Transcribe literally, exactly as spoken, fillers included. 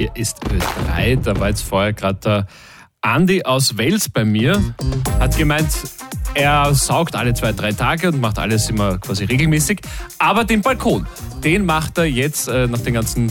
Hier ist Ö drei. Da war jetzt vorher gerade der Andi aus Wels bei mir. Hat gemeint, er saugt alle zwei, drei Tage und macht alles immer quasi regelmäßig. Aber den Balkon, den macht er jetzt äh, nach den ganzen